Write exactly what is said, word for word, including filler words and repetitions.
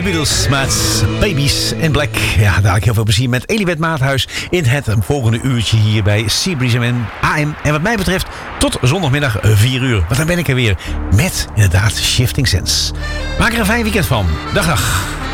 Beatles met Babies in Black. Ja, dadelijk heel veel plezier met Elisabeth Maathuis in het volgende uurtje hier bij Seabreeze A M. En wat mij betreft tot zondagmiddag vier uur. Want dan ben ik er weer met inderdaad Shifting Sense. Maak er een fijn weekend van. Dag, dag.